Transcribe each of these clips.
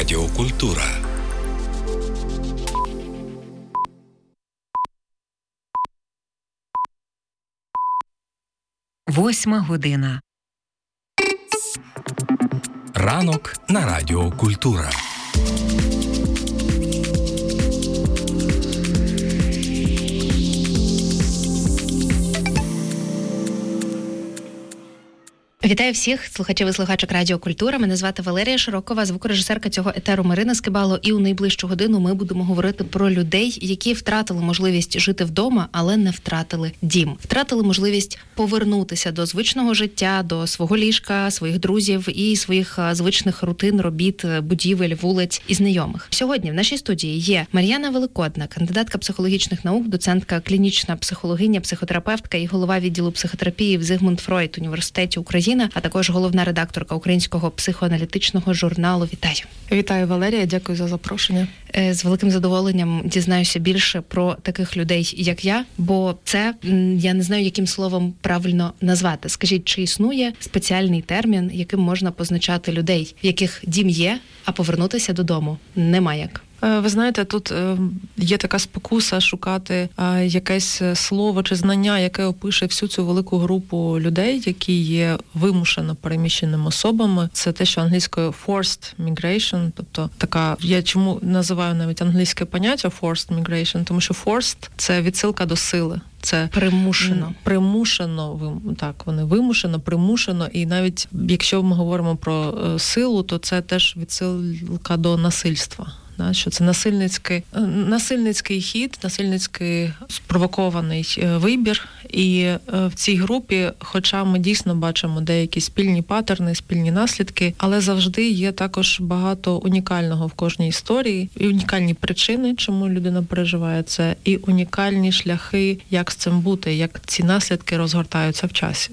Радіо Культура. Восьма година. Ранок на Радіо Культура. Вітаю всіх слухачів і слухачок Радіо Культура. Мене звати Валерія Широкова, звукорежисерка цього етеру Марина Скибало. І у найближчу годину ми будемо говорити про людей, які втратили можливість жити вдома, але не втратили дім. Втратили можливість повернутися до звичного життя, до свого ліжка, своїх друзів і своїх звичних рутин, робіт, будівель, вулиць і знайомих. Сьогодні в нашій студії є Мар'яна Великодна, кандидатка психологічних наук, доцентка, клінічна психологиня, психотерапевтка і голова відділу психотерапії в Зигмунд Фройд університеті України, а також головна редакторка українського психоаналітичного журналу. Вітаю. Вітаю, Валерія, дякую за запрошення. З великим задоволенням дізнаюся більше про таких людей, як я, бо це, я не знаю, яким словом правильно назвати. Скажіть, чи існує спеціальний термін, яким можна позначати людей, в яких дім є, а повернутися додому нема як? Ви знаєте, тут є така спокуса шукати якесь слово чи знання, яке опише всю цю велику групу людей, які є вимушено переміщеними особами. Це те, що англійською forced migration, тобто така, я чому називаю навіть англійське поняття forced migration, тому що forced – це відсилка до сили. Це примушено, так, вони вимушено, примушено, і навіть якщо ми говоримо про силу, то це теж відсилка до насильства. Що це насильницький хід, насильницький спровокований вибір. І в цій групі, хоча ми дійсно бачимо деякі спільні паттерни, спільні наслідки, але завжди є також багато унікального в кожній історії, і унікальні причини, чому людина переживає це, і унікальні шляхи, як з цим бути, як ці наслідки розгортаються в часі.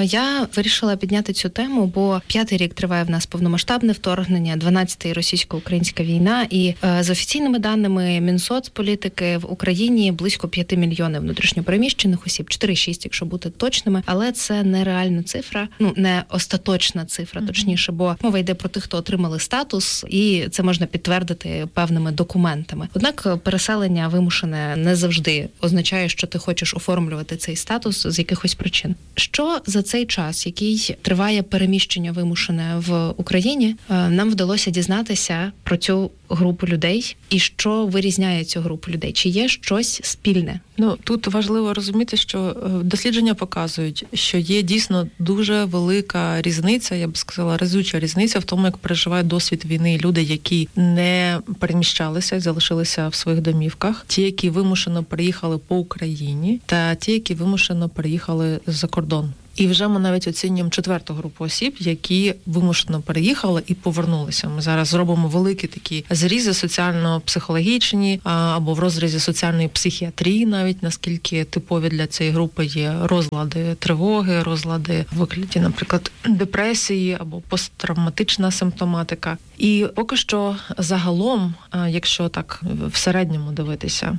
Я вирішила підняти цю тему, бо 5-й рік триває в нас повномасштабне вторгнення, 12-й російсько-українська війна, і з офіційними даними Мінсоцполітики в Україні близько 5 мільйонів внутрішньопереміщених осіб, 4,6, якщо бути точними, але це не реальна цифра, не остаточна цифра, точніше, бо мова йде про тих, хто отримали статус, і це можна підтвердити певними документами. Однак переселення вимушене не завжди означає, що ти хочеш оформлювати цей статус з якихось причин. Що за цей час, який триває переміщення вимушене в Україні, нам вдалося дізнатися про цю групу людей і що вирізняє цю групу людей? Чи є щось спільне? Тут важливо розуміти, що дослідження показують, що є дійсно дуже велика різниця, я б сказала, разюча різниця в тому, як переживають досвід війни люди, які не переміщалися, залишилися в своїх домівках, ті, які вимушено переїхали по Україні, та ті, які вимушено переїхали за кордон. І вже ми навіть оцінюємо 4-ту групу осіб, які вимушено переїхали і повернулися. Ми зараз зробимо великі такі зрізи соціально-психологічні або в розрізі соціальної психіатрії навіть, наскільки типові для цієї групи є розлади тривоги, розлади в вигляді, наприклад, депресії або посттравматична симптоматика. І поки що загалом, якщо так в середньому дивитися,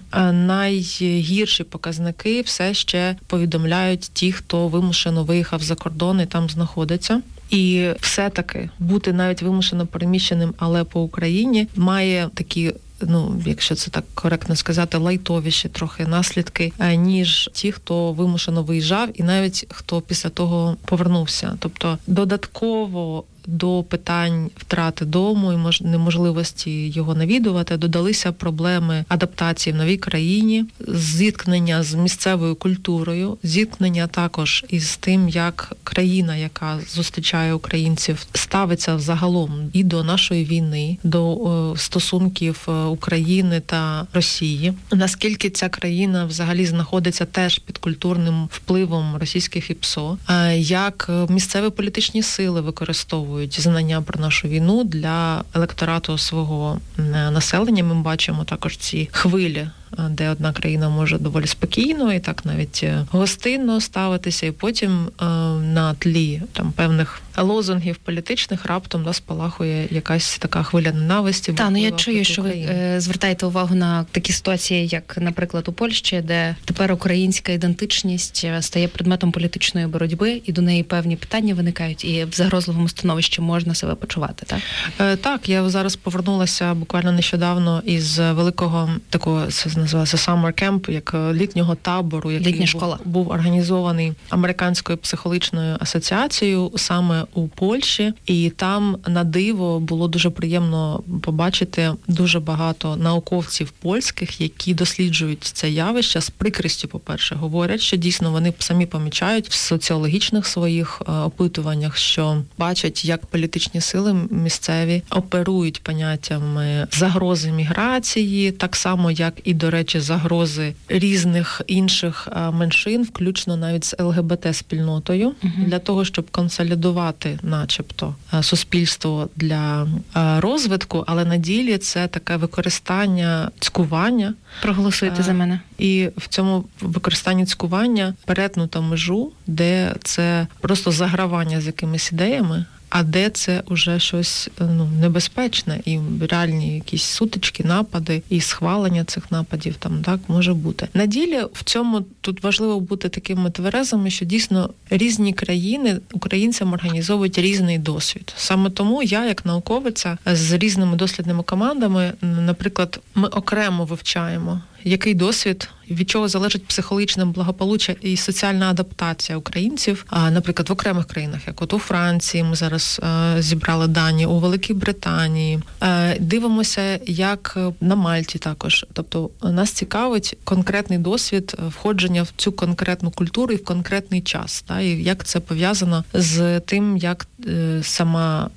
найгірші показники все ще повідомляють ті, хто вимушено виїхав за кордон і там знаходиться. І все-таки бути навіть вимушено переміщеним, але по Україні, має такі, якщо це так коректно сказати, лайтовіші трохи наслідки, ніж ті, хто вимушено виїжджав і навіть хто після того повернувся. Тобто додатково до питань втрати дому і неможливості його навідувати додалися проблеми адаптації в новій країні, зіткнення з місцевою культурою, зіткнення також із тим, як країна, яка зустрічає українців, ставиться взагалом і до нашої війни, до стосунків України та Росії. Наскільки ця країна взагалі знаходиться теж під культурним впливом російських ІПСО, як місцеві політичні сили використовують знання про нашу війну для електорату свого населення. Ми бачимо також ці хвилі, де одна країна може доволі спокійно і так навіть гостинно ставитися, і потім на тлі певних лозунгів політичних раптом спалахує якась така хвиля ненависті. Я чую, що ви звертаєте увагу на такі ситуації, як, наприклад, у Польщі, де тепер українська ідентичність стає предметом політичної боротьби, і до неї певні питання виникають, і в загрозливому становищі можна себе почувати, так? Так, я зараз повернулася буквально нещодавно із великого такого, це називається Summer Camp, як літнього табору, який був організований Американською психологічною асоціацією саме у Польщі. І там на диво було дуже приємно побачити дуже багато науковців польських, які досліджують це явище з прикрістю, по-перше, говорять, що дійсно вони самі помічають в соціологічних своїх опитуваннях, що бачать, як політичні сили місцеві оперують поняттями загрози міграції, так само, як і, до речі, загрози різних інших меншин, включно навіть з ЛГБТ-спільнотою, для того, щоб консолідувати, начебто, суспільство для розвитку, але на ділі це таке використання цькування. Проголосуйте за мене. І в цьому використанні цькування перетнуто межу, де це просто загравання з якимись ідеями, а де це вже щось небезпечне, і реальні якісь сутички, напади, і схвалення цих нападів там так може бути. На ділі в цьому тут важливо бути такими тверезими, що дійсно різні країни українцям організовують різний досвід. Саме тому я, як науковиця, з різними дослідними командами, наприклад, ми окремо вивчаємо, який досвід, від чого залежить психологічне благополуччя і соціальна адаптація українців, наприклад, в окремих країнах, як от у Франції, ми зараз зібрали дані, у Великій Британії. Дивимося, як на Мальті також. Тобто нас цікавить конкретний досвід входження в цю конкретну культуру і в конкретний час, і як це пов'язано з тим, як сама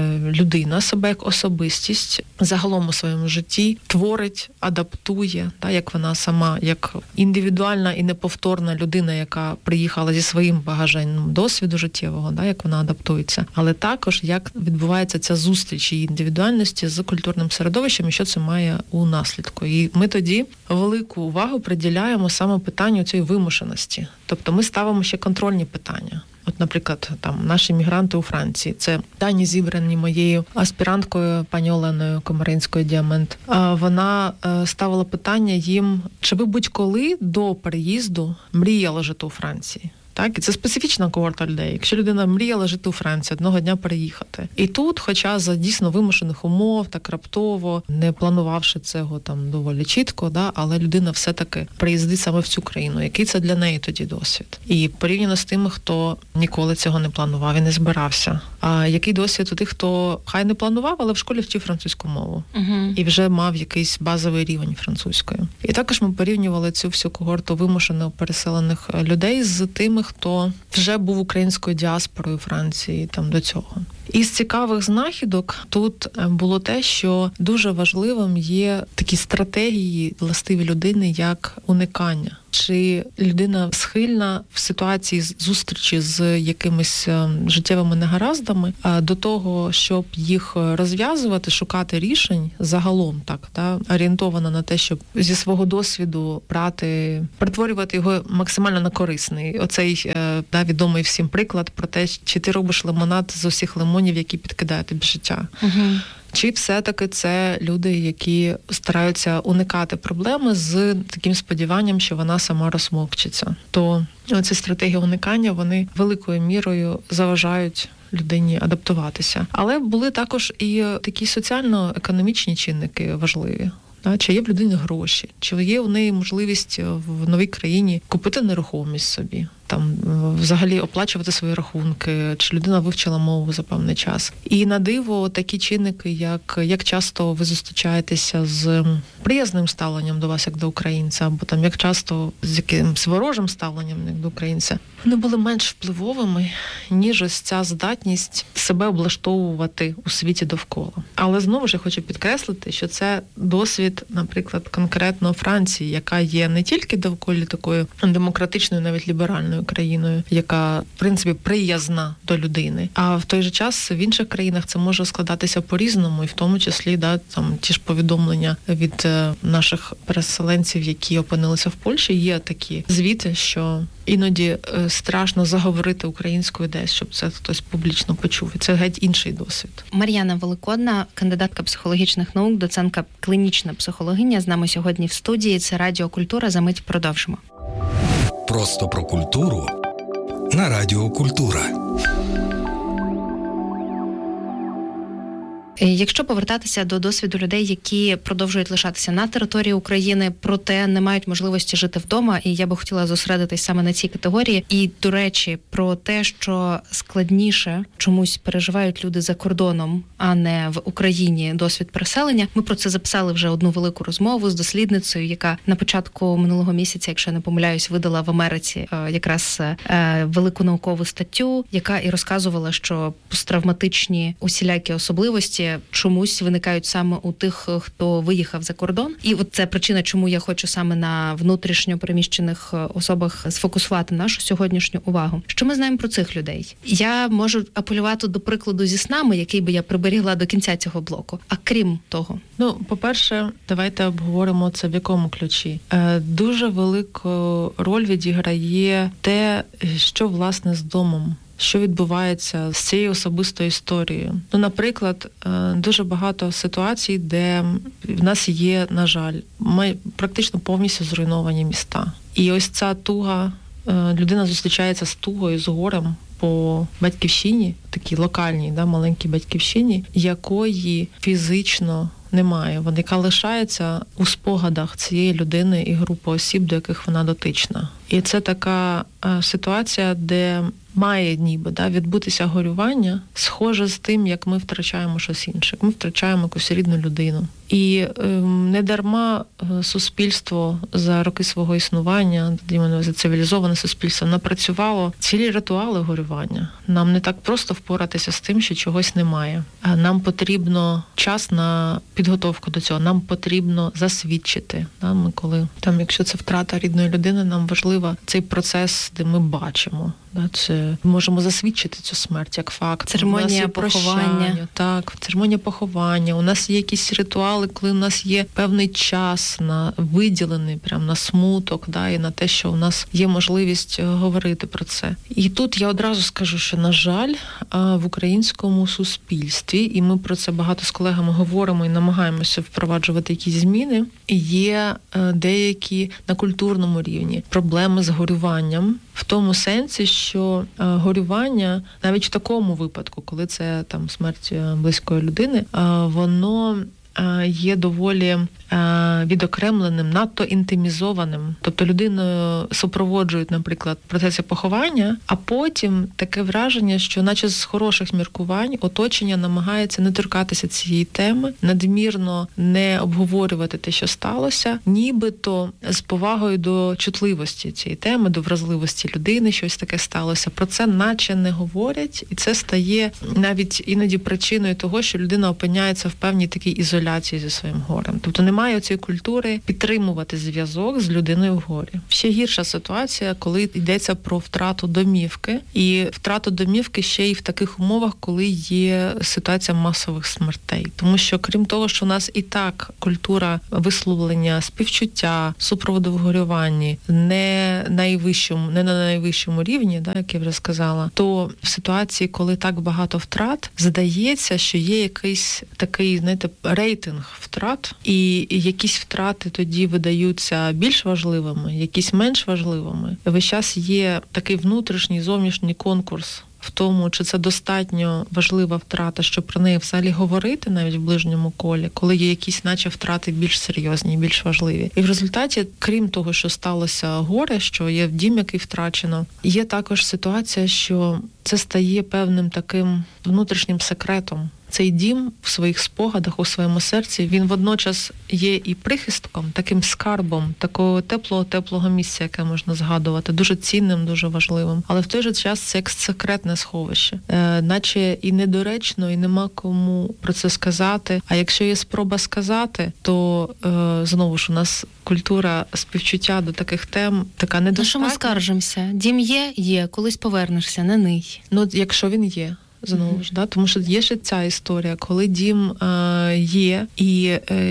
людина себе як особистість загалом у своєму житті творить, адаптує, як вона сама, як індивідуальна і неповторна людина, яка приїхала зі своїм багажем досвіду життєвого, як вона адаптується. Але також, як відбувається ця зустріч її індивідуальності з культурним середовищем і що це має у наслідку. І ми тоді велику увагу приділяємо саме питанню цієї вимушеності. Тобто ми ставимо ще контрольні питання. От, наприклад, там наші мігранти у Франції. Це дані зібрані моєю аспіранткою пані Оленою Комаринською «Діамент». Вона ставила питання їм, чи ви будь-коли до переїзду мріяли жити у Франції? Так, і це специфічна когорта людей. Якщо людина мріяла жити у Франції, одного дня переїхати. І тут, хоча за дійсно вимушених умов, так раптово, не планувавши цього там доволі чітко, але людина все-таки приїздить саме в цю країну. Який це для неї тоді досвід? І порівняно з тими, хто ніколи цього не планував і не збирався. А який досвід у тих, хто хай не планував, але в школі вчив французьку мову. І вже мав якийсь базовий рівень французької. І також ми порівнювали цю всю когорту вимушено переселених людей з тими, хто вже був українською діаспорою Франції там до цього. Із цікавих знахідок тут було те, що дуже важливим є такі стратегії властиві людини, як уникання. Чи людина схильна в ситуації зустрічі з якимись життєвими негараздами до того, щоб їх розв'язувати, шукати рішень загалом, орієнтована на те, щоб зі свого досвіду перетворювати його максимально на корисний. Оцей відомий всім приклад про те, чи ти робиш лимонад з усіх лимонів, які підкидає тобі життя. Чи все-таки це люди, які стараються уникати проблеми з таким сподіванням, що вона сама розмовчиться. То ці стратегії уникання, вони великою мірою заважають людині адаптуватися. Але були також і такі соціально-економічні чинники важливі. Чи є в людини гроші, чи є в неї можливість в новій країні купити нерухомість собі, там взагалі оплачувати свої рахунки, чи людина вивчила мову за певний час. І на диво такі чинники, як часто ви зустрічаєтеся з приязним ставленням до вас, як до українця, або там як часто з якимось ворожим ставленням, як до українця, вони були менш впливовими, ніж ось ця здатність себе облаштовувати у світі довкола. Але знову ж я хочу підкреслити, що це досвід, наприклад, конкретно Франції, яка є не тільки довкола такою демократичною, навіть ліберальною країною, яка, в принципі, приязна до людини. А в той же час в інших країнах це може складатися по-різному, і в тому числі там ті ж повідомлення від наших переселенців, які опинилися в Польщі, є такі звіти, що іноді страшно заговорити українською десь, щоб це хтось публічно почув. І це геть інший досвід. Мар'яна Великодна, кандидатка психологічних наук, доцентка клінічна психологиня, з нами сьогодні в студії. Це Радіо Культура. За мить продовжимо. Просто про культуру на Радіо Культура. Якщо повертатися до досвіду людей, які продовжують лишатися на території України, проте не мають можливості жити вдома, і я би хотіла зосередитись саме на цій категорії. І, до речі, про те, що складніше чомусь переживають люди за кордоном, а не в Україні досвід переселення. Ми про це записали вже одну велику розмову з дослідницею, яка на початку минулого місяця, якщо я не помиляюсь, видала в Америці якраз велику наукову статтю, яка і розказувала, що посттравматичні усілякі особливості чомусь виникають саме у тих, хто виїхав за кордон. І от це причина, чому я хочу саме на внутрішньо переміщених особах сфокусувати нашу сьогоднішню увагу. Що ми знаємо про цих людей? Я можу апелювати до прикладу зі снами, який би я приберігла до кінця цього блоку. А крім того? По-перше, давайте обговоримо це в якому ключі. Дуже велику роль відіграє те, що, власне, з домом. Що відбувається з цією особистою історією. Наприклад, дуже багато ситуацій, де в нас є, на жаль, практично повністю зруйновані міста. І ось ця туга, людина зустрічається з тугою, з горем по батьківщині, такій локальній, маленькій батьківщині, якої фізично немає, яка лишається у спогадах цієї людини і групи осіб, до яких вона дотична. І це така ситуація, де має ніби відбутися горювання, схоже з тим, як ми втрачаємо щось інше, як ми втрачаємо якусь рідну людину. І не дарма суспільство за роки свого існування, за цивілізоване суспільство, напрацювало цілі ритуали горювання. Нам не так просто впоратися з тим, що чогось немає. Нам потрібно час на підготовку до цього, нам потрібно засвідчити. Ми коли, якщо це втрата рідної людини, нам важливо цей процес, де ми бачимо. Це можемо засвідчити цю смерть як факт. Церемонія поховання. Так, церемонія поховання. У нас є якісь ритуали, коли у нас є певний час виділений прямо на смуток, і на те, що у нас є можливість говорити про це. І тут я одразу скажу, що, на жаль, в українському суспільстві, і ми про це багато з колегами говоримо і намагаємося впроваджувати якісь зміни, є деякі на культурному рівні проблеми з горюванням, в тому сенсі, що горювання, навіть в такому випадку, коли це смерть близької людини, воно є доволі відокремленим, надто інтимізованим. Тобто людиною супроводжують, наприклад, процеси поховання, а потім таке враження, що наче з хороших міркувань оточення намагається не торкатися цієї теми, надмірно не обговорювати те, що сталося, нібито з повагою до чутливості цієї теми, до вразливості людини, щось таке сталося. Про це наче не говорять, і це стає навіть іноді причиною того, що людина опиняється в певній такій ізоляції зі своїм горем. Тобто немає цієї культури підтримувати зв'язок з людиною в горі. Ще гірша ситуація, коли йдеться про втрату домівки. І втрату домівки ще й в таких умовах, коли є ситуація масових смертей. Тому що, крім того, що у нас і так культура висловлення, співчуття, супроводу в горюванні не на найвищому рівні, як я вже сказала, то в ситуації, коли так багато втрат, здається, що є якийсь такий, рейтинг втрат, і якісь втрати тоді видаються більш важливими, якісь менш важливими. Весь час є такий внутрішній, зовнішній конкурс в тому, чи це достатньо важлива втрата, щоб про неї взагалі говорити навіть в ближньому колі, коли є якісь наче втрати більш серйозні, більш важливі. І в результаті, крім того, що сталося горе, що є дім, який втрачено, є також ситуація, що це стає певним таким внутрішнім секретом. Цей дім в своїх спогадах, у своєму серці, він водночас є і прихистком, таким скарбом, такого теплого місця, яке можна згадувати, дуже цінним, дуже важливим. Але в той же час це як секретне сховище. Наче і недоречно, і нема кому про це сказати. А якщо є спроба сказати, то знову ж у нас культура співчуття до таких тем така недостатня. На що ми скаржимося? Дім є, колись повернешся, не ний. Якщо він є. знову ж, да? Тому що є ще ця історія, коли дім є, і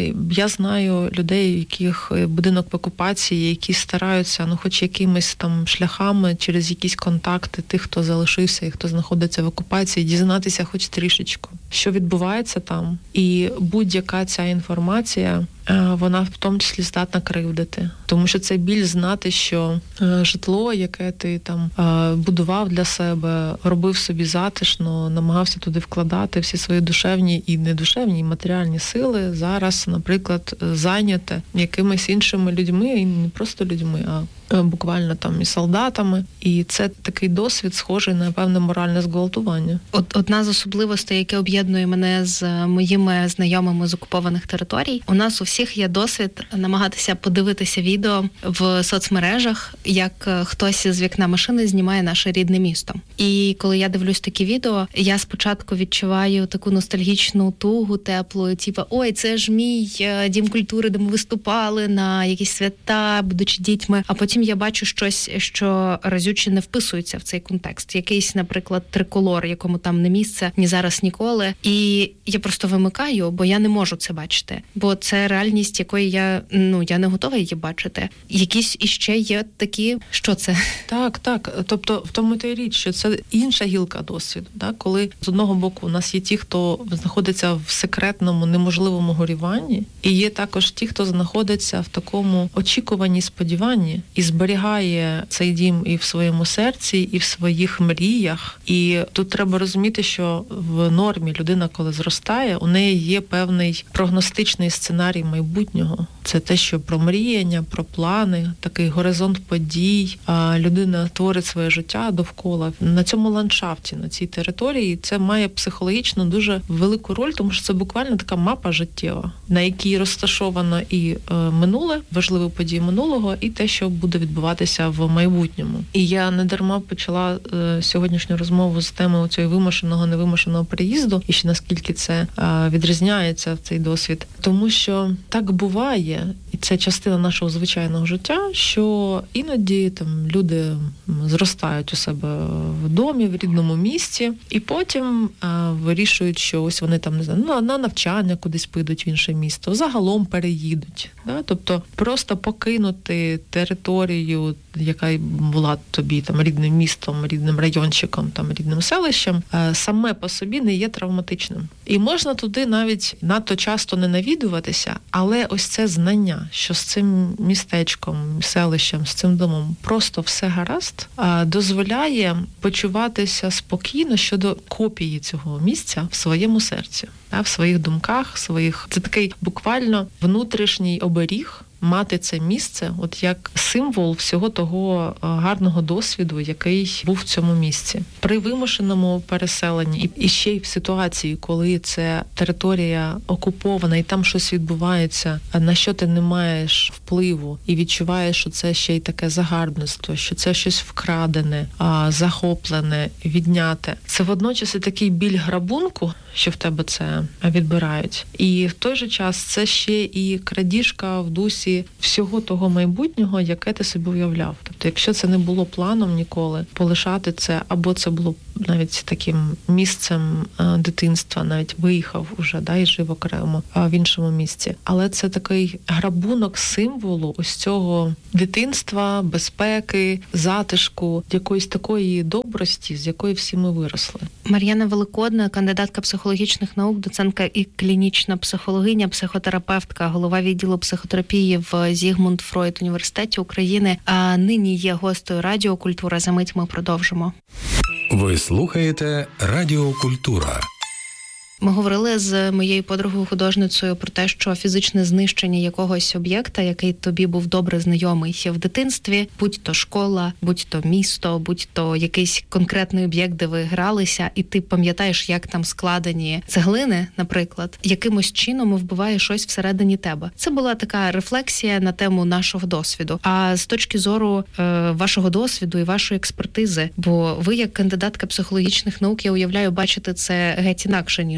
я знаю людей, у яких будинок в окупації, які стараються, хоч якимись там шляхами, через якісь контакти тих, хто залишився і хто знаходиться в окупації, дізнатися хоч трішечку, що відбувається там. І будь-яка ця інформація, вона в тому числі здатна кривдити. Тому що це біль знати, що житло, яке ти там будував для себе, робив собі затишно, намагався туди вкладати всі свої душевні і недушевні, і матеріальні сили, зараз, наприклад, зайняте якимись іншими людьми, і не просто людьми, а буквально там і солдатами. І це такий досвід, схожий на певне моральне зґвалтування. Одна з особливостей, яке об'єднує мене з моїми знайомими з окупованих територій, у нас у всіх є досвід намагатися подивитися відео в соцмережах, як хтось з вікна машини знімає наше рідне місто. І коли я дивлюсь такі відео, я спочатку відчуваю таку ностальгічну тугу теплу, типу, ой, це ж мій дім культури, де ми виступали на якісь свята, будучи дітьми, а потім я бачу щось, що разюче не вписується в цей контекст. Якийсь, наприклад, триколор, якому там не місце ні зараз, ніколи. І я просто вимикаю, бо я не можу це бачити. Бо це реальність, якої я не готова її бачити. Якісь іще є такі, що це? Так. Тобто в тому та й річ, що це інша гілка досвіду. Да? Коли з одного боку у нас є ті, хто знаходиться в секретному, неможливому горюванні, і є також ті, хто знаходиться в такому очікуванні, сподіванні, і зберігає цей дім і в своєму серці, і в своїх мріях. І тут треба розуміти, що в нормі людина, коли зростає, у неї є певний прогностичний сценарій майбутнього. Це те, що про мріяння, про плани, такий горизонт подій. Людина творить своє життя довкола. На цьому ландшафті, на цій території, це має психологічно дуже велику роль, тому що це буквально така мапа життєва, на якій розташовано і минуле, важливі події минулого, і те, що буде відбуватися в майбутньому. І я недарма почала сьогоднішню розмову з теми цього вимушеного, невимушеного переїзду, і ще наскільки це відрізняється, цей досвід. Тому що так буває, і це частина нашого звичайного життя, що іноді там люди зростають у себе в домі, в рідному місті, і потім вирішують, що ось вони там, не знаю, на навчання кудись підуть в інше місто, загалом переїдуть. Да? Тобто просто покинути територію, яка була тобі там рідним містом, рідним райончиком, там рідним селищем, саме по собі не є травматичним. І можна туди навіть надто часто не навідуватися, але ось це знання, що з цим містечком, селищем, з цим домом просто все гаразд, дозволяє почуватися спокійно щодо копії цього місця в своєму серці, в своїх думках, Це такий буквально внутрішній оберіг, мати це місце от як символ всього того гарного досвіду, який був в цьому місці. При вимушеному переселенні і ще й в ситуації, коли це територія окупована і там щось відбувається, на що ти не маєш впливу і відчуваєш, що це ще й таке загарбництво, що це щось вкрадене, захоплене, відняте. Це водночас і такий біль грабунку, що в тебе це відбирають. І в той же час це ще і крадіжка в дусі всього того майбутнього, яке ти собі уявляв. Тобто, якщо це не було планом ніколи, полишати це, або це було навіть таким місцем дитинства, навіть виїхав уже, і жив окремо в іншому місці. Але це такий грабунок символу ось цього дитинства, безпеки, затишку, якоїсь такої добрості, з якої всі ми виросли. Мар'яна Великодна, кандидатка психологічних наук, доцентка і клінічна психологиня, психотерапевтка, голова відділу психотерапії в Зігмунд Фройд університеті України, а нині є гостею Радіо Культура. За мить ми продовжимо. Ви слухаєте Радіо Культура. Ми говорили з моєю подругою художницею про те, що фізичне знищення якогось об'єкта, який тобі був добре знайомий ще в дитинстві, будь-то школа, будь-то місто, будь-то якийсь конкретний об'єкт, де ви гралися, і ти пам'ятаєш, як там складені цеглини, наприклад, якимось чином вбиває щось всередині тебе. Це була така рефлексія на тему нашого досвіду. А з точки зору вашого досвіду і вашої експертизи, бо ви як кандидатка психологічних наук, я уявляю, бачите це геть інакше, ніж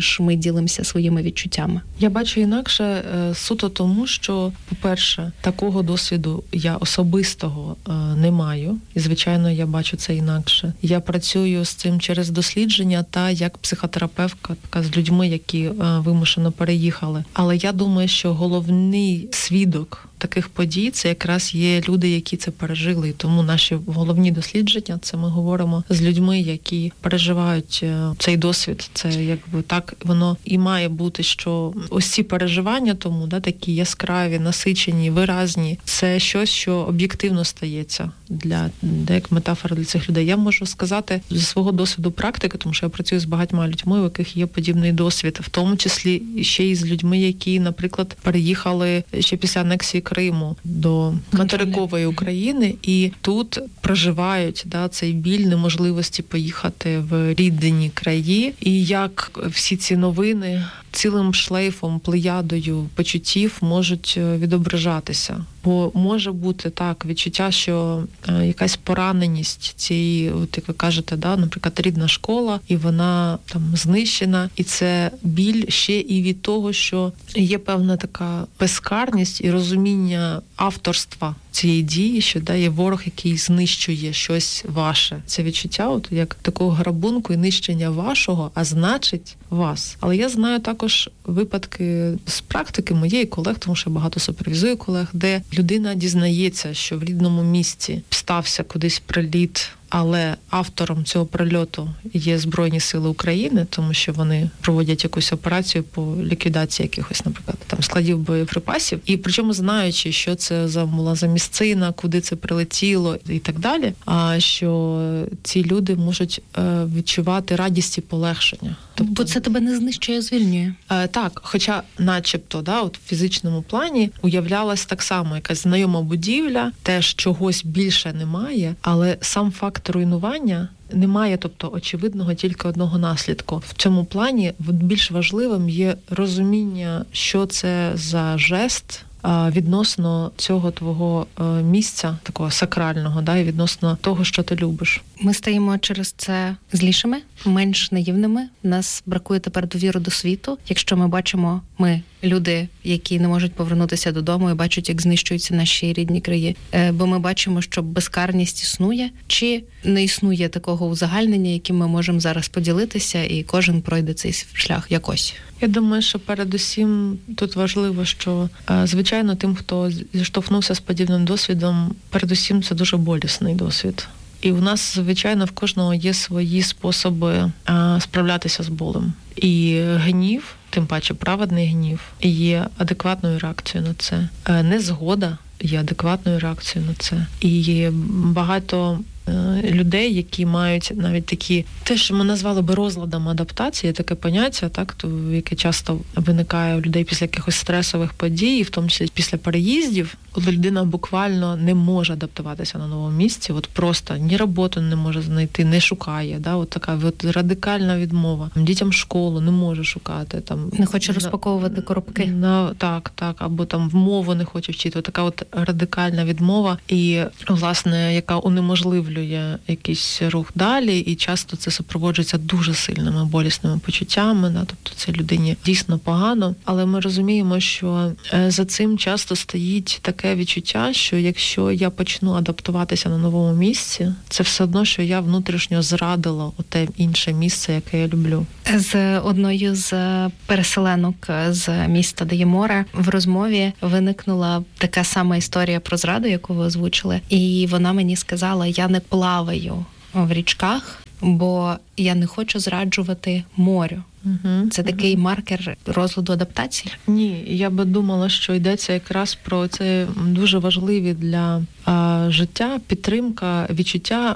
ніж ми ділимося своїми відчуттями? Я бачу інакше суто тому, що, по-перше, такого досвіду я особистого не маю. І, звичайно, я бачу це інакше. Я працюю з цим через дослідження та як психотерапевтка з людьми, які вимушено переїхали. Але я думаю, що головний свідок таких подій це якраз є люди, які це пережили. І тому наші головні дослідження – це ми говоримо з людьми, які переживають цей досвід. Це якби так воно і має бути, що ось ці переживання тому, такі яскраві, насичені, виразні, це щось, що об'єктивно стається для як метафора для цих людей. Я можу сказати зі свого досвіду практики, тому що я працюю з багатьма людьми, у яких є подібний досвід, в тому числі ще й з людьми, які, наприклад, переїхали ще після анексії Криму до материкової України і тут проживають цей біль неможливості поїхати в рідні краї. І як всі ці новини цілим шлейфом, плеядою почуттів можуть відображатися. Бо може бути так відчуття, що якась пораненість цієї, от як ви кажете, наприклад, рідна школа, і вона там знищена, і це біль ще і від того, що є певна така безкарність і розуміння авторства цієї дії, що є ворог, який знищує щось ваше. Це відчуття от як такого грабунку і нищення вашого, а значить вас. Але я знаю також випадки з практики моєї колег, тому що я багато супервізую колег, де людина дізнається, що в рідному місті стався кудись приліт, але автором цього прильоту є Збройні Сили України, тому що вони проводять якусь операцію по ліквідації якихось, наприклад, там складів боєприпасів. І причому знаючи, що це була за місцина, куди це прилетіло і так далі, а що ці люди можуть відчувати радість і полегшення. Тобто, бо це тебе не знищує, а звільнює. Так, хоча начебто, от в фізичному плані уявлялась так само якась знайома будівля, теж чогось більше немає, але сам факт руйнування немає, тобто, очевидного тільки одного наслідку. В цьому плані більш важливим є розуміння, що це за жест відносно цього твого місця, такого сакрального, і відносно того, що ти любиш. Ми стаємо через це злішими, менш наївними. Нас бракує тепер довіри до світу. Якщо ми бачимо, люди, які не можуть повернутися додому і бачать, як знищуються наші рідні краї. Бо ми бачимо, що безкарність існує, чи не існує такого узагальнення, яким ми можемо зараз поділитися, і кожен пройде цей шлях якось. Я думаю, що передусім тут важливо, що, звичайно, тим, хто зіштовхнувся з подібним досвідом, передусім це дуже болісний досвід. І у нас, звичайно, в кожного є свої способи справлятися з болем. І гнів, тим паче праведний гнів, є адекватною реакцією на це. Незгода є адекватною реакцією на це. І багато людей, які мають навіть такі, те, що ми назвали би розладом адаптації, таке поняття, яке часто виникає у людей після якихось стресових подій, в тому числі після переїздів, коли людина буквально не може адаптуватися на новому місці, просто ні роботу не може знайти, не шукає, така радикальна відмова. Дітям школу не може шукати. Не хоче розпаковувати коробки. Так, або в мову не хоче вчити. Така радикальна відмова, і, власне, яка унеможливлює якийсь рух далі, і часто це супроводжується дуже сильними болісними почуттями, тобто це людині дійсно погано, але ми розуміємо, що за цим часто стоїть таке відчуття, що якщо я почну адаптуватися на новому місці, це все одно, що я внутрішньо зрадила те інше місце, яке я люблю. З одною з переселенок з міста, де є море, в розмові виникнула така сама історія про зраду, яку ви озвучили, і вона мені сказала, я не плаваю в річках, бо я не хочу зраджувати морю. Це такий маркер розладу адаптації? Ні, я би думала, що йдеться якраз про це дуже важливі для життя, підтримка, відчуття,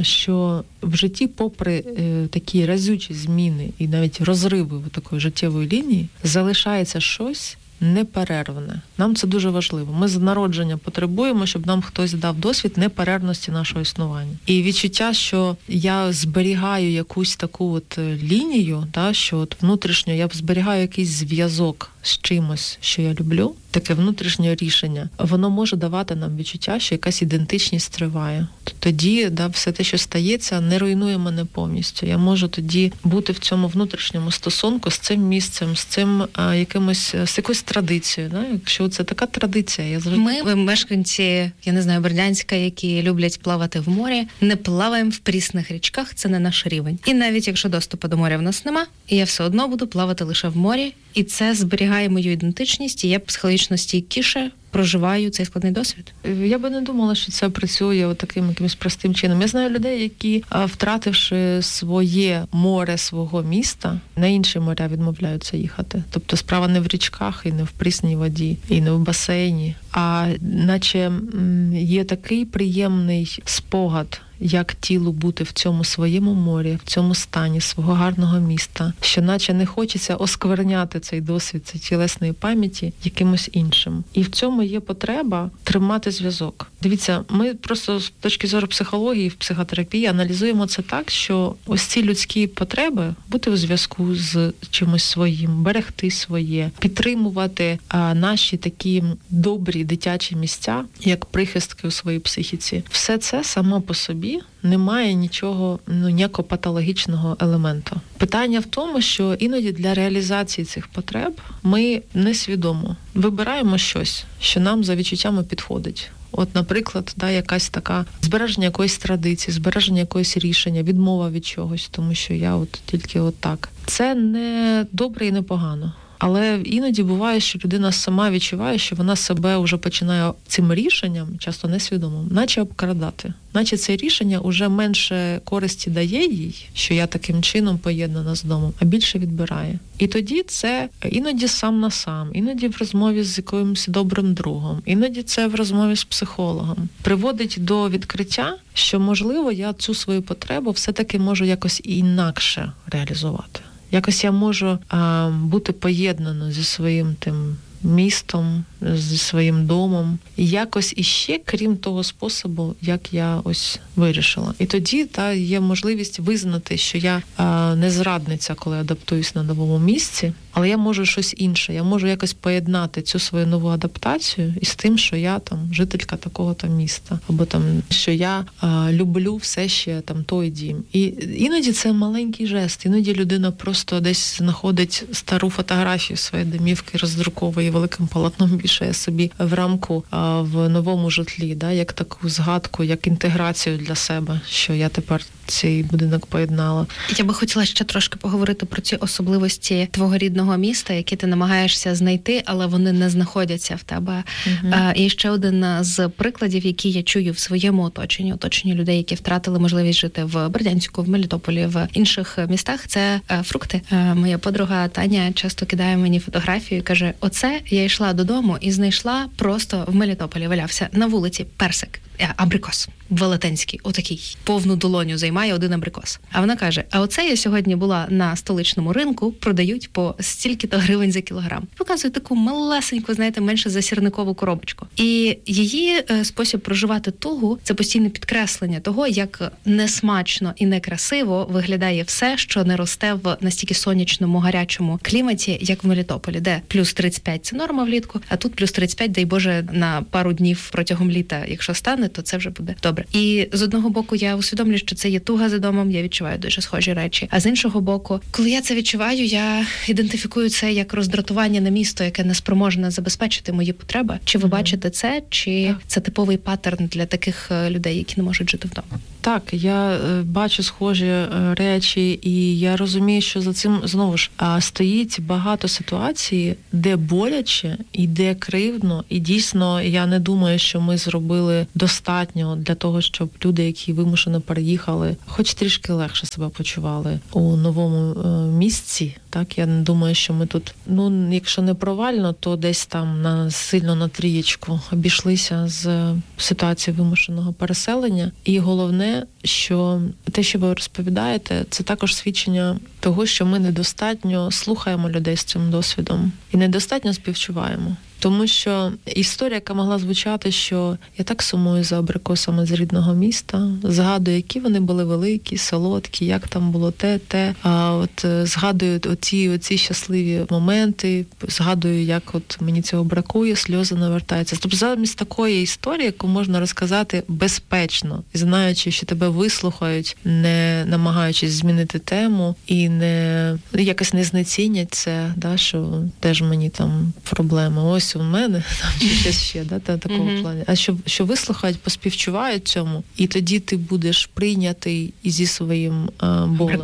що в житті, попри такі разючі зміни і навіть розриви такої життєвої лінії, залишається щось неперервне. Нам це дуже важливо. Ми з народження потребуємо, щоб нам хтось дав досвід неперервності нашого існування. І відчуття, що я зберігаю якусь таку лінію, що внутрішньо я зберігаю якийсь зв'язок з чимось, що я люблю, таке внутрішнє рішення, воно може давати нам відчуття, що якась ідентичність триває. Тоді, все те, що стається, не руйнує мене повністю. Я можу тоді бути в цьому внутрішньому стосунку з цим місцем, з цим з якоюсь традицією. Якщо це така традиція, я завжди... Ми, мешканці, я не знаю, Бердянська, які люблять плавати в морі, не плаваємо в прісних річках, це не наш рівень. І навіть якщо доступу до моря в нас нема, я все одно буду плавати лише в морі, і це зберігає мою ідентичність, і я психологічно стійкіше проживаю цей складний досвід. Я би не думала, що це працює таким якимось простим чином. Я знаю людей, які, втративши своє море свого міста, на інші моря відмовляються їхати. Тобто справа не в річках, і не в прісній воді, і не в басейні, а наче є такий приємний спогад, як тілу бути в цьому своєму морі, в цьому стані свого гарного міста, що наче не хочеться оскверняти цей досвід, цієї тілесної пам'яті якимось іншим. І в цьому є потреба тримати зв'язок. Дивіться, ми просто з точки зору психології, в психотерапії аналізуємо це так, що ось ці людські потреби бути у зв'язку з чимось своїм, берегти своє, підтримувати наші такі добрі дитячі місця, як прихистки у своїй психіці. Все це само по собі немає ніякого патологічного елементу. Питання в тому, що іноді для реалізації цих потреб ми несвідомо вибираємо щось, що нам за відчуттями підходить. От, наприклад, якась така збереження якоїсь традиції, збереження якогось рішення, відмова від чогось, тому що я тільки так. Це не добре і не погано. Але іноді буває, що людина сама відчуває, що вона себе вже починає цим рішенням, часто несвідомо, наче обкрадати. Наче це рішення вже менше користі дає їй, що я таким чином поєднана з домом, а більше відбирає. І тоді це іноді сам на сам, іноді в розмові з якимось добрим другом, іноді це в розмові з психологом. Приводить до відкриття, що, можливо, я цю свою потребу все-таки можу якось інакше реалізувати. Якось я можу бути поєднано зі своїм тим містом, зі своїм домом, і якось іще, крім того способу, як я вирішила. І тоді є можливість визнати, що я не зрадниця, коли адаптуюсь на новому місці, але я можу щось інше, я можу якось поєднати цю свою нову адаптацію із тим, що я жителька такого-то міста, або що я люблю все ще той дім. І іноді це маленький жест, іноді людина просто десь знаходить стару фотографію своєї домівки, роздруковує великим полотном, вішає собі в рамку в новому житлі, як таку згадку, як інтеграцію для себе, що я тепер цей будинок поєднала. Я би хотіла ще трошки поговорити про ці особливості твого рідного міста, які ти намагаєшся знайти, але вони не знаходяться в тебе. І ще один з прикладів, які я чую в своєму оточенні людей, які втратили можливість жити в Бердянську, в Мелітополі, в інших містах, це фрукти. Моя подруга Таня часто кидає мені фотографію і каже, оце я йшла додому і знайшла просто в Мелітополі, валявся на вулиці персик. Абрикос велетенський, отакий, повну долоню займає один абрикос. А вона каже, а оце я сьогодні була на столичному ринку, продають по стільки-то гривень за кілограм. Показує таку малесеньку, менше за сірникову коробочку. І її спосіб проживати тугу – це постійне підкреслення того, як несмачно і некрасиво виглядає все, що не росте в настільки сонячному, гарячому кліматі, як в Мелітополі, де плюс 35 – це норма влітку, а тут плюс 35, дай Боже, на пару днів протягом літа, якщо стане, то це вже буде добре. І з одного боку я усвідомлюю, що це є туга за домом, я відчуваю дуже схожі речі. А з іншого боку, коли я це відчуваю, я ідентифікую це як роздратування на місто, яке не спроможне забезпечити мої потреби. Чи ви бачите це, чи це типовий паттерн для таких людей, які не можуть жити вдома? Так, я бачу схожі речі, і я розумію, що за цим, знову ж, стоїть багато ситуацій, де боляче, і де кривдно, і дійсно я не думаю, що ми зробили достатньо для того, щоб люди, які вимушено переїхали, хоч трішки легше себе почували у новому місці. Так, я не думаю, що ми тут, якщо не провально, то десь там сильно на трієчку обійшлися з ситуацією вимушеного переселення. І головне, що те, що ви розповідаєте, це також свідчення того, що ми недостатньо слухаємо людей з цим досвідом і недостатньо співчуваємо. Тому що історія, яка могла звучати, що я так сумую за абрикосами з рідного міста, згадую, які вони були великі, солодкі, як там було те. А згадую оці щасливі моменти, згадую, як от мені цього бракує, сльози навертаються. Тобто замість такої історії, яку можна розказати безпечно, знаючи, що тебе вислухають, не намагаючись змінити тему і якось не знецінять це, да, що теж мені там проблема, ось у мене, там чи щось ще, да, такого плану. А що вислухають, поспівчувають цьому, і тоді ти будеш прийнятий і зі своїм болем.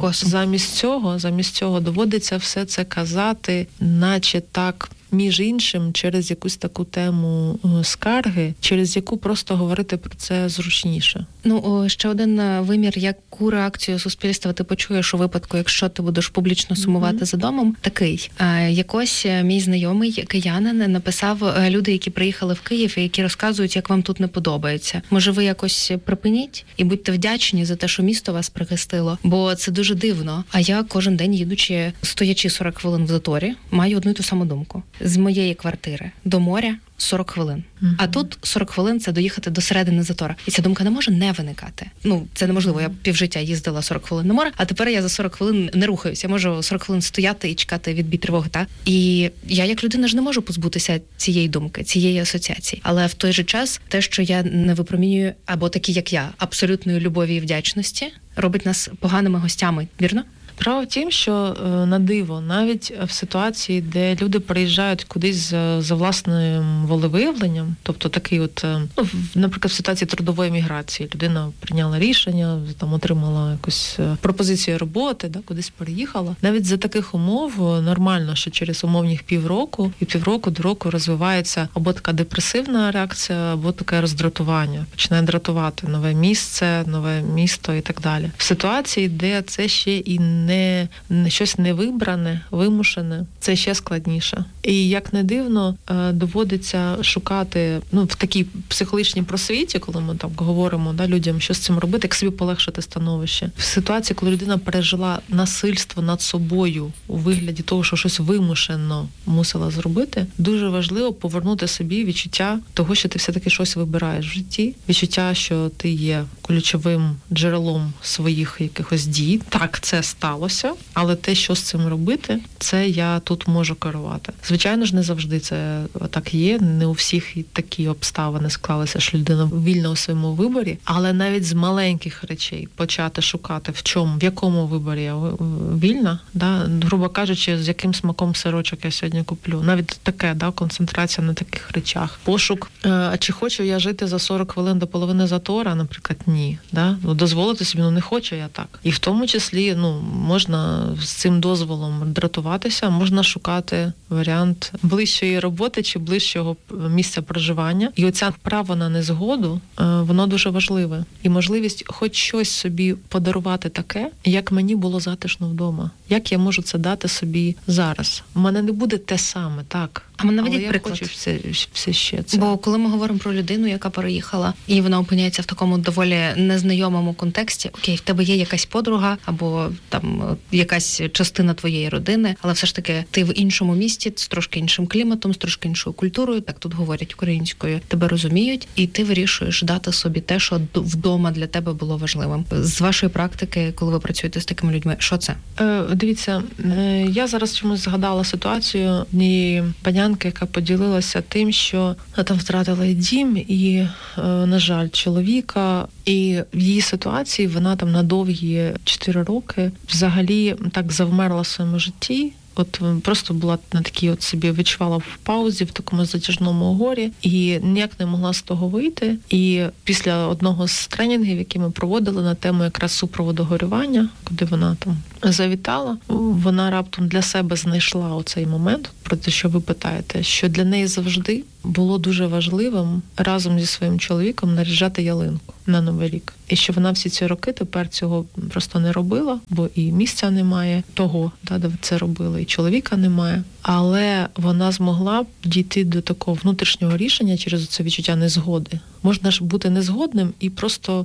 Замість цього доводиться все це казати, наче так, між іншим, через якусь таку тему скарги, через яку просто говорити про це зручніше. Ще один вимір, яку реакцію суспільства ти почуєш у випадку, якщо ти будеш публічно сумувати за домом, такий. Якось мій знайомий киянин написав люди, які приїхали в Київ і які розказують, як вам тут не подобається. Може, ви якось припиніть і будьте вдячні за те, що місто вас прихистило, бо це дуже дивно. А я кожен день, їдучи, стоячи 40 хвилин в заторі, маю одну і ту саму думку. З моєї квартири до моря 40 хвилин. А тут 40 хвилин – це доїхати до середини затора. І ця думка не може не виникати. Це неможливо. Я півжиття їздила 40 хвилин на море, а тепер я за 40 хвилин не рухаюся. Я можу 40 хвилин стояти і чекати відбій тривоги. І я, як людина, ж не можу позбутися цієї думки, цієї асоціації. Але в той же час те, що я не випромінюю, або такі, як я, абсолютної любові і вдячності, робить нас поганими гостями. Вірно? Справа в тім, що на диво, навіть в ситуації, де люди приїжджають кудись за власним волевиявленням, тобто такий наприклад, в ситуації трудової міграції, людина прийняла рішення, там отримала якусь пропозицію роботи, да, кудись переїхала. Навіть за таких умов нормально, що через умовних півроку до року розвивається або така депресивна реакція, або таке роздратування. Починає дратувати нове місце, нове місто і так далі. В ситуації, де це ще і не щось невибране, вимушене, це ще складніше. І як не дивно, доводиться шукати, в такій психологічній просвіті, коли ми там говоримо, да, людям, що з цим робити, як собі полегшити становище. В ситуації, коли людина пережила насильство над собою у вигляді того, що щось вимушено мусила зробити, дуже важливо повернути собі відчуття того, що ти все-таки щось вибираєш в житті, відчуття, що ти є ключовим джерелом своїх якихось дій. Так, це сталося, але те, що з цим робити, це я тут можу керувати. Звичайно ж, не завжди це так є, не у всіх і такі обставини склалися, що людина вільна у своєму виборі, але навіть з маленьких речей почати шукати, в якому виборі я вільна, да? Грубо кажучи, з яким смаком сирочок я сьогодні куплю. Навіть таке, да, концентрація на таких речах. Пошук, а чи хочу я жити за 40 хвилин до половини затора, наприклад, ні. Да? Дозволити собі, не хочу я так. І в тому числі, можна з цим дозволом дратуватися, можна шукати варіант ближчої роботи чи ближчого місця проживання. І оця право на незгоду, воно дуже важливе. І можливість хоч щось собі подарувати таке, як мені було затишно вдома. Як я можу це дати собі зараз? У мене не буде те саме, так. А ми наведіть приклад. Я хочу все ще це. Бо коли ми говоримо про людину, яка переїхала, і вона опиняється в такому доволі незнайомому контексті, окей, в тебе є якась подруга, або там якась частина твоєї родини, але все ж таки ти в іншому місті, з трошки іншим кліматом, з трошки іншою культурою, так тут говорять українською, тебе розуміють, і ти вирішуєш дати собі те, що вдома для тебе було важливим. З вашої практики, коли ви працюєте з такими людьми, що це? Дивіться, я зараз чомусь згадала ситуацію однієї панянки, яка поділилася тим, що вона там втратила і дім, і, на жаль, чоловіка. І в її ситуації вона там на довгі 4 роки взагалі так завмерла в своєму житті. От просто була на такій собі, відчувала в паузі, в такому затяжному горі, і ніяк не могла з того вийти. І після одного з тренінгів, які ми проводили на тему якраз супроводу горювання, куди вона там завітала, вона раптом для себе знайшла оцей момент, про те, що ви питаєте, що для неї завжди було дуже важливим разом зі своїм чоловіком наряджати ялинку на Новий рік. І що вона всі ці роки тепер цього просто не робила, бо і місця немає того, де це робили, і чоловіка немає. Але вона змогла дійти до такого внутрішнього рішення через це відчуття незгоди. Можна ж бути незгодним і просто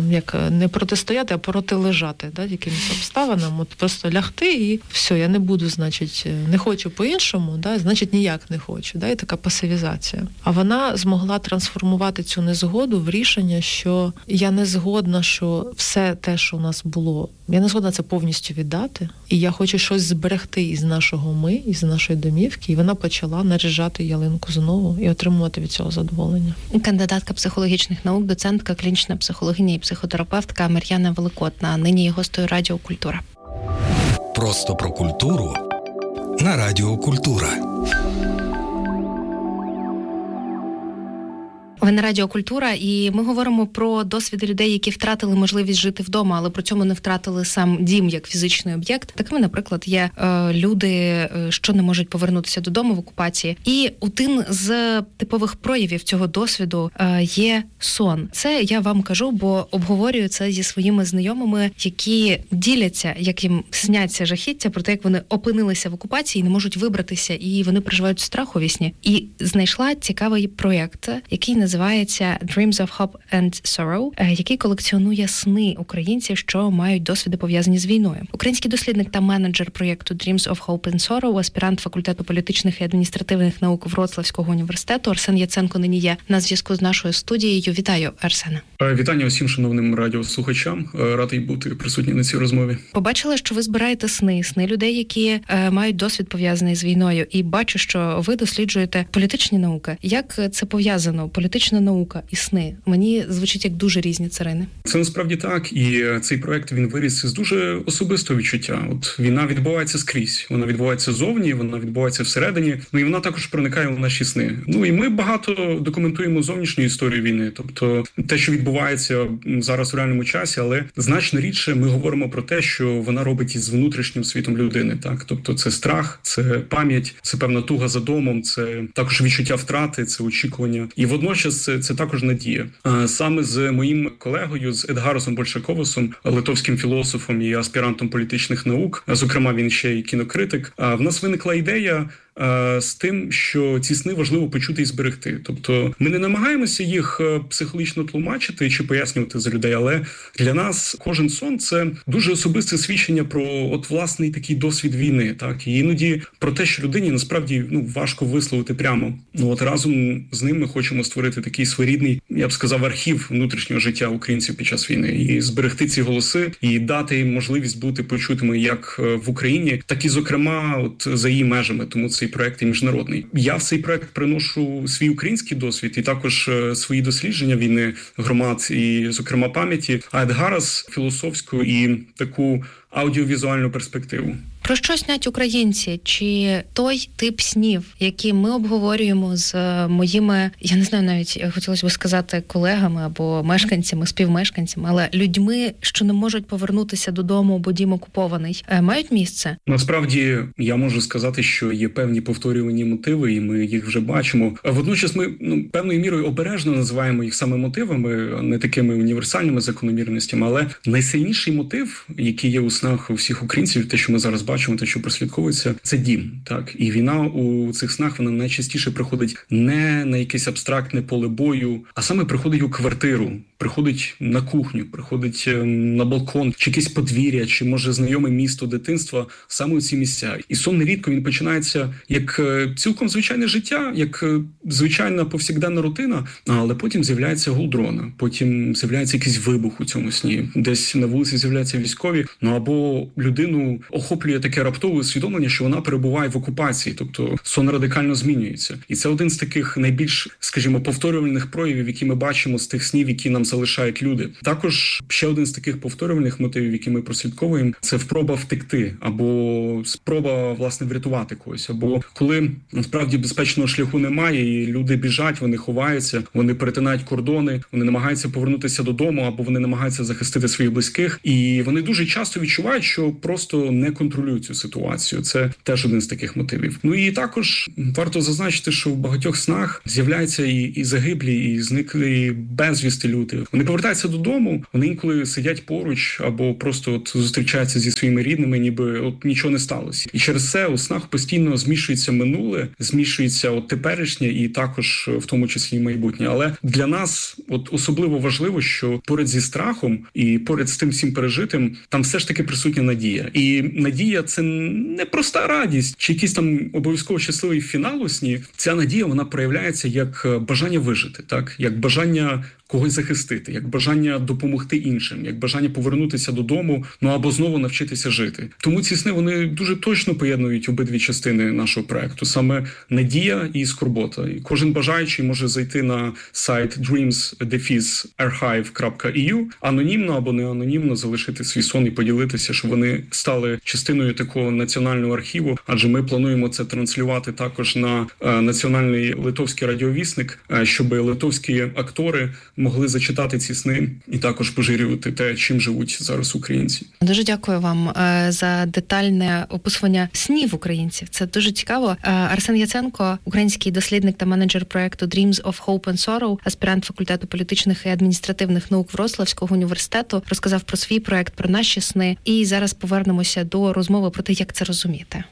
не протистояти, а протилежати, якимось обставинам. От просто лягти і все, я не буду, значить, не хочу по-іншому, значить ніяк не хочу. І така пасивізація. А вона змогла трансформувати цю незгоду в рішення, що я не згодна, що все те, що у нас було, я не згодна це повністю віддати. і я хочу щось зберегти із нашого ми, із нашої домівки. І вона почала наряжати ялинку знову і отримувати від цього задоволення. Кандидатка психологічних наук, доцентка, клінічна психологиня і психотерапевтка Мар'яна Великотна. Нині є гостею Радіо Культура. Просто про культуру на Радіо Культура. Ви на Радіо Культура, і ми говоримо про досвіди людей, які втратили можливість жити вдома, але при цьому не втратили сам дім як фізичний об'єкт. Такими, наприклад, є люди, що не можуть повернутися додому в окупації. І один з типових проявів цього досвіду є сон. Це я вам кажу, бо обговорюю це зі своїми знайомими, які діляться, як їм сняться жахіття про те, як вони опинилися в окупації і не можуть вибратися, і вони переживають страх у вісні. І знайшла цікавий проєкт, який називається Dreams of Hope and Sorrow, який колекціонує сни українців, що мають досвіди пов'язані з війною. Український дослідник та менеджер проєкту Dreams of Hope and Sorrow, аспірант факультету політичних і адміністративних наук Вроцлавського університету Арсен Яценко нині є на зв'язку з нашою студією. Вітаю, Арсене. Вітання усім шановним радіослухачам. Радий бути присутнім на цій розмові. Побачила, що ви збираєте сни людей, які мають досвід пов'язаний з війною, і бачу, що ви досліджуєте політичні науки. Як це пов'язано? Політична наука і сни. Мені звучить як дуже різні царини. Це насправді так, і цей проект, він виріс з дуже особистого відчуття. От війна відбувається скрізь. Вона відбувається зовні, вона відбувається всередині, і вона також проникає в наші сни. І ми багато документуємо зовнішню історію війни, тобто те, що відбувається зараз у реальному часі, але значно рідше ми говоримо про те, що вона робить із внутрішнім світом людини, так? Тобто це страх, це пам'ять, це певна туга за домом, це також відчуття втрати, це очікування. І водночас це також надія. Саме з моїм колегою, з Едгаросом Большаковосом, литовським філософом і аспірантом політичних наук, зокрема він ще й кінокритик, в нас виникла ідея з тим, що ці сни важливо почути і зберегти. Тобто ми не намагаємося їх психологічно тлумачити чи пояснювати за людей, але для нас кожен сон – це дуже особисте свідчення про власний такий досвід війни. Так? І іноді про те, що людині насправді важко висловити прямо. Разом з ним ми хочемо створити такий своєрідний, я б сказав, архів внутрішнього життя українців під час війни. І зберегти ці голоси, і дати їм можливість бути почутими як в Україні, так і, зокрема, за її межами. Тому цей проект і міжнародний. Я в цей проект приношу свій український досвід і також свої дослідження війни, громад і, зокрема, пам'яті, а Едгарос – філософську і таку аудіовізуальну перспективу. Про що снять українці? Чи той тип снів, які ми обговорюємо з моїми, я не знаю навіть, хотілося б сказати, колегами або мешканцями, співмешканцями, але людьми, що не можуть повернутися додому, бо дім окупований, мають місце? Насправді, я можу сказати, що є певні повторювані мотиви, і ми їх вже бачимо. Водночас ми певною мірою обережно називаємо їх саме мотивами, не такими універсальними закономірностями, але найсильніший мотив, який є у снах у всіх українців, те, що ми зараз бачимо, те, що прослідковується, це дім. Так? І війна у цих снах, вона найчастіше приходить не на якесь абстрактне поле бою, а саме приходить у квартиру, приходить на кухню, приходить на балкон, чи якесь подвір'я, чи, може, знайоме місто дитинства, саме у ці місця. І сон нерідко він починається як цілком звичайне життя, як звичайна повсякденна рутина, але потім з'являється гул-дрона, потім з'являється якийсь вибух у цьому сні, десь на вулиці з'являються військові, або людину охоплює таке раптове усвідомлення, що вона перебуває в окупації, тобто сон радикально змінюється. І це один з таких найбільш, скажімо, повторювальних проявів, які ми бачимо з тих снів, які нам залишають люди. Також ще один з таких повторювальних мотивів, які ми прослідковуємо, це спроба втекти, або спроба, власне, врятувати когось. Або коли, насправді, безпечного шляху немає, і люди біжать, вони ховаються, вони перетинають кордони, вони намагаються повернутися додому, або вони намагаються захистити своїх близьких. І вони дуже часто відчувають, що просто не контролюють цю ситуацію. Це теж один з таких мотивів. І також варто зазначити, що в багатьох снах з'являються і загиблі, і зниклі безвісти люди. Вони повертаються додому, вони інколи сидять поруч, або просто зустрічаються зі своїми рідними, ніби нічого не сталося. І через це у снах постійно змішується минуле, змішується теперішнє і також в тому числі і майбутнє. Але для нас особливо важливо, що поряд зі страхом і поряд з тим всім пережитим, там все ж таки присутня надія. І надія – це не проста радість, чи якийсь там обов'язково щасливий фінал у сні. Ця надія, вона проявляється як бажання вижити, так? Як бажання когось захистити. відомстити, як бажання допомогти іншим, як бажання повернутися додому, або знову навчитися жити. Тому ці сни, вони дуже точно поєднують обидві частини нашого проекту, саме надія і скорбота. І кожен бажаючий може зайти на сайт dreams-archive.eu, анонімно або не анонімно залишити свій сон і поділитися, що вони стали частиною такого національного архіву, адже ми плануємо це транслювати також на національний литовський радіовісник, щоб литовські актори могли зачитати ці сни і також поширювати те, чим живуть зараз українці. Дуже дякую вам за детальне описування снів українців. Це дуже цікаво. Арсен Яценко, український дослідник та менеджер проекту Dreams of Hope and Sorrow, аспірант факультету політичних і адміністративних наук Вроцлавського університету, розказав про свій проект, про наші сни. І зараз повернемося до розмови про те, як це розуміти.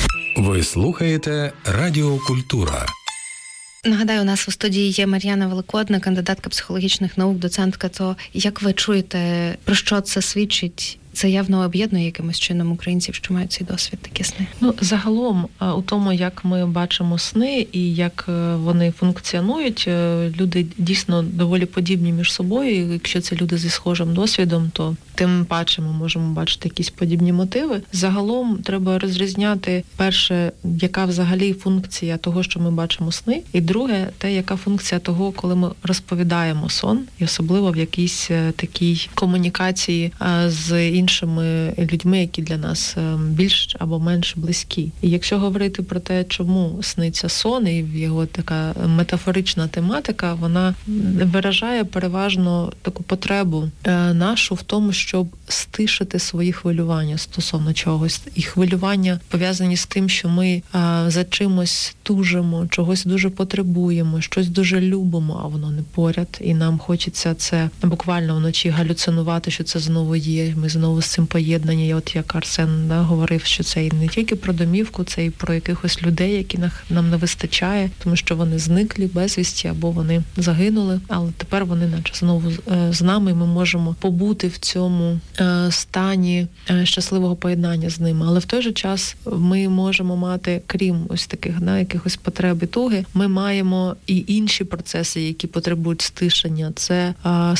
Ви слухаєте Радіо Культура. Нагадаю, у нас у студії є Мар'яна Великодна, кандидатка психологічних наук, доцентка. То як ви чуєте, про що це свідчить? Це явно об'єднує якимось чином українців, що мають цей досвід, такі сни? Загалом, у тому, як ми бачимо сни і як вони функціонують, люди дійсно доволі подібні між собою. І якщо це люди зі схожим досвідом, то тим паче ми можемо бачити якісь подібні мотиви. Загалом треба розрізняти, перше, яка взагалі функція того, що ми бачимо сни, і друге, те, яка функція того, коли ми розповідаємо сон, і особливо в якійсь такій комунікації з іншими людьми, які для нас більш або менш близькі. І якщо говорити про те, чому сниться сон, і його така метафорична тематика, вона виражає переважно таку потребу нашу в тому, щоб стишити свої хвилювання стосовно чогось. І хвилювання пов'язані з тим, що ми за чимось тужимо, чогось дуже потребуємо, щось дуже любимо, а воно не поряд. І нам хочеться це буквально вночі галюцинувати, що це знову є. Ми знову з цим поєднані. І от як Арсен говорив, що це і не тільки про домівку, це і про якихось людей, які нам не вистачає, тому що вони зникли безвісті або вони загинули, але тепер вони наче знову з нами, і ми можемо побути в цьому стані щасливого поєднання з ними. Але в той же час ми можемо мати, крім ось таких якихось потреб і туги, ми маємо і інші процеси, які потребують стишення. Це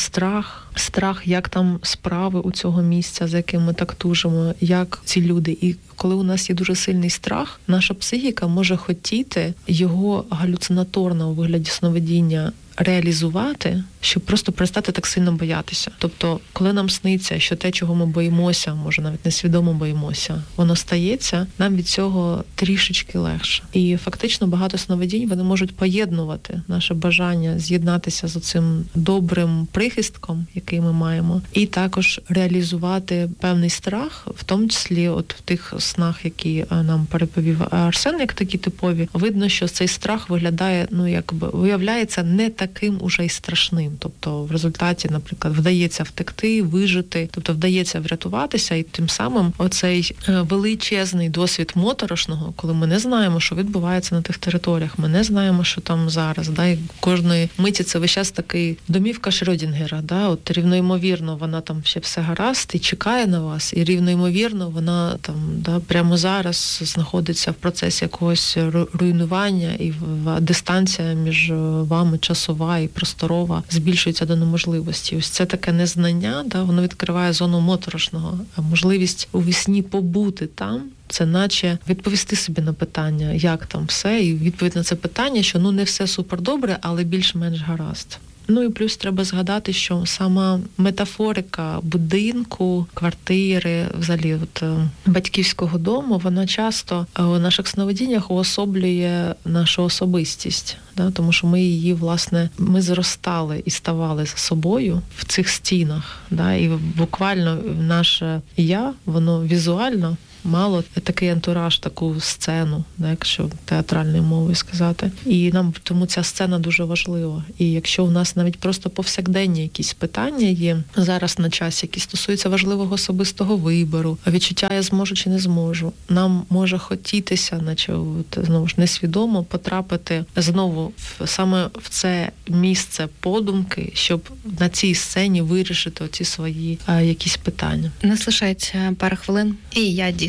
страх, як там справи у цього місця, за яким ми так тужимо, як ці люди. І коли у нас є дуже сильний страх, наша психіка може хотіти його галюцинаторно у вигляді сновидіння реалізувати, щоб просто перестати так сильно боятися. Тобто, коли нам сниться, що те, чого ми боїмося, може навіть несвідомо боїмося, воно стається, нам від цього трішечки легше. І фактично багато сновидінь, вони можуть поєднувати наше бажання з'єднатися з оцим добрим прихистком, який ми маємо, і також реалізувати певний страх, в тому числі от в тих снах, які нам переповів Арсен, як такі типові, видно, що цей страх виглядає, виявляється не таким уже й страшним. Тобто в результаті, наприклад, вдається втекти, вижити, тобто вдається врятуватися, і тим самим оцей величезний досвід моторошного, коли ми не знаємо, що відбувається на тих територіях, ми не знаємо, що там зараз, і кожної миті це весь час такий домівка Шрёдінгера, от рівноймовірно вона там ще все гаразд і чекає на вас, і рівноймовірно вона там прямо зараз знаходиться в процесі якогось руйнування, і дистанція між вами часова і просторова збільшується до неможливості. Ось це таке незнання, воно відкриває зону моторошного, а можливість у вісні побути там, це наче відповісти собі на питання, як там все, і відповідь на це питання, що не все супер добре, але більш-менш гаразд. І плюс треба згадати, що сама метафорика будинку, квартири, взагалі батьківського дому, вона часто у наших сновидіннях уособлює нашу особистість. Тому що ми її, власне, ми зростали і ставали за собою в цих стінах. І буквально наше «я», воно візуально мало такий антураж, таку сцену, якщо театральною мовою сказати. І нам тому ця сцена дуже важлива. І якщо у нас навіть просто повсякденні якісь питання є зараз на часі, які стосуються важливого особистого вибору, відчуття я зможу чи не зможу, нам може хотітися, наче знову ж несвідомо, потрапити знову саме в це місце подумки, щоб на цій сцені вирішити оці свої якісь питання. Нас лишається пара хвилин, і я дійсно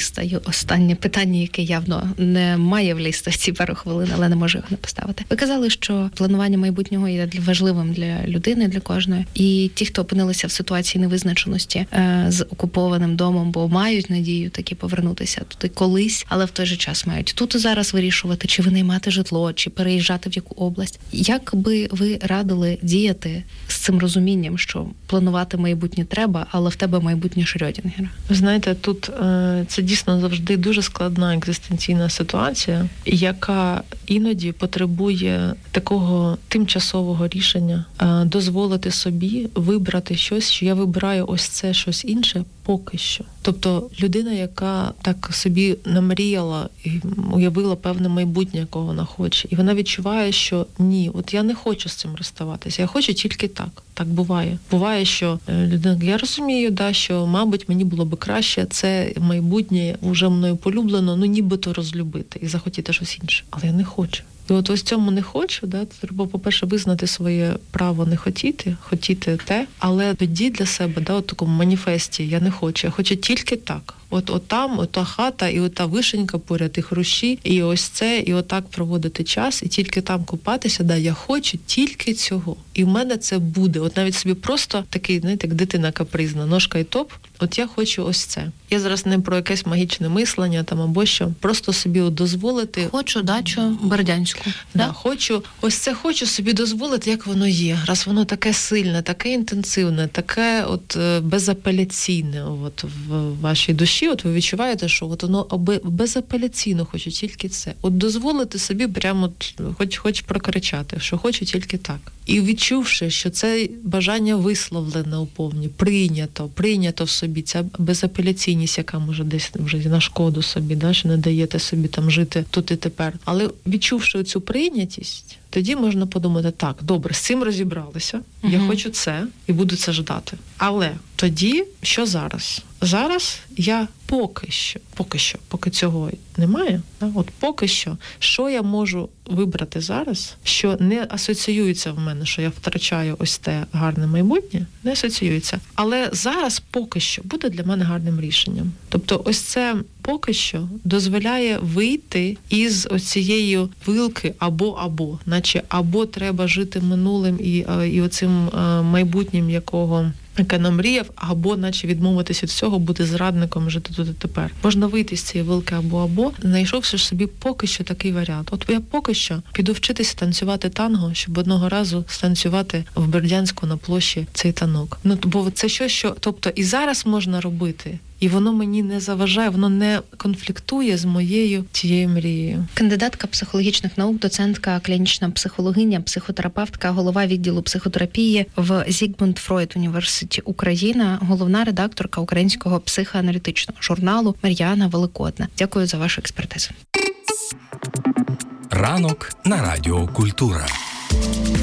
журналіста і останнє питання, яке явно не має влізти в ці пару хвилин, але не можу його не поставити. Ви казали, що планування майбутнього є важливим для людини, для кожної. І ті, хто опинилися в ситуації невизначеності з окупованим домом, бо мають надію таки повернутися туди колись, але в той же час мають тут і зараз вирішувати, чи винаймати житло, чи переїжджати в яку область. Як би ви радили діяти з цим розумінням, що планувати майбутнє треба, але в тебе майбутнє Шрёдінгера? Ви знаєте, тут це дійсно завжди дуже складна екзистенційна ситуація, яка іноді потребує такого тимчасового рішення, дозволити собі вибрати щось, що я вибираю ось це, щось інше поки що. Тобто людина, яка так собі намріяла і уявила певне майбутнє, якого вона хоче, і вона відчуває, що ні, от я не хочу з цим розставатися, я хочу тільки так. Так буває. Буває, що людина, я розумію, що, мабуть, мені було би краще це майбутнє вже мною полюблено, нібито розлюбити і захотіти щось інше. Але я не хочу. І от ось цьому не хочу, треба, по-перше, визнати своє право не хотіти те, але тоді для себе, от такому маніфесті, я не хочу, я хочу тільки так. От там, ота хата, і ота вишенька поряд, і хрущі, і ось це, і отак проводити час, і тільки там купатися, я хочу тільки цього. І в мене це буде. От навіть собі просто такий, знаєте, як дитина капризна, ножка і топ, от я хочу ось це. Я зараз не про якесь магічне мислення там або що, просто собі дозволити. Хочу дачу бердянську. Хочу, ось це хочу собі дозволити, як воно є. Раз воно таке сильне, таке інтенсивне, таке от безапеляційне от в вашій душі, от ви відчуваєте, що от воно безапеляційно хочу тільки це. От дозволити собі прямо хоч прокричати, що хочу тільки так. І відчувши, що це бажання висловлене у повні, прийнято в собі, ця безапеляційність, яка може десь вже на шкоду собі, що не даєте собі там жити тут і тепер. Але відчувши цю прийнятість, тоді можна подумати, так, добре, з цим розібралися, я хочу це і буду це ждати. Але тоді, що зараз? Зараз я поки цього немає, от поки що я можу вибрати зараз, що не асоціюється в мене, що я втрачаю ось те гарне майбутнє, не асоціюється. Але зараз поки що буде для мене гарним рішенням. Тобто ось це поки що дозволяє вийти із оцієї вилки або, наче або треба жити минулим і оцим майбутнім, яке намріяв, або наче відмовитися від цього, бути зрадником, жити тут і тепер. Можна вийти з цієї вилки або, знайшовши собі поки що такий варіант. От я поки що піду вчитися танцювати танго, щоб одного разу станцювати в Бердянську на площі цей танок. Бо це щось, що, тобто і зараз можна робити, і воно мені не заважає, воно не конфліктує з моєю цією мрією. Кандидатка психологічних наук, доцентка, клінічна психологиня, психотерапевтка, голова відділу психотерапії в Зігмунд Фройд університеті Україна, головна редакторка українського психоаналітичного журналу Мар'яна Великодна. Дякую за вашу експертизу. Ранок на Радіо Культура.